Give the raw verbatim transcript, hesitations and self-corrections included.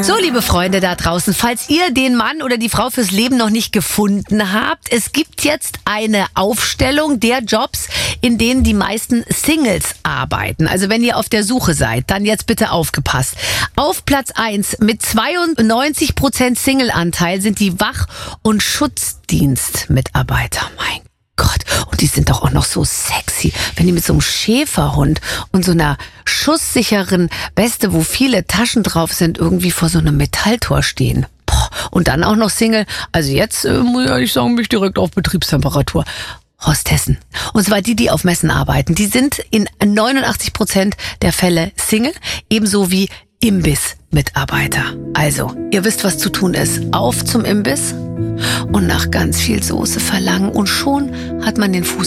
So, liebe Freunde da draußen, falls ihr den Mann oder die Frau fürs Leben noch nicht gefunden habt, es gibt jetzt eine Aufstellung der Jobs, in denen die meisten Singles arbeiten. Also wenn ihr auf der Suche seid, dann jetzt bitte aufgepasst. Auf Platz eins mit zweiundneunzig Prozent Single-Anteil sind die Wach- und Schutzdienstmitarbeiter. Mein Gott, und die sind doch auch noch so sexy, wenn die mit so einem Schäferhund und so einer schusssicheren Weste, wo viele Taschen drauf sind, irgendwie vor so einem Metalltor stehen. Boah, und dann auch noch Single. Also jetzt äh, muss ich ehrlich sagen, bin ich direkt auf Betriebstemperatur. Hostessen. Und zwar die, die auf Messen arbeiten. Die sind in neunundachtzig Prozent der Fälle Single, ebenso wie Imbiss-Mitarbeiter. Also, ihr wisst, was zu tun ist. Auf zum Imbiss und nach ganz viel Soße verlangen und schon hat man den Fuß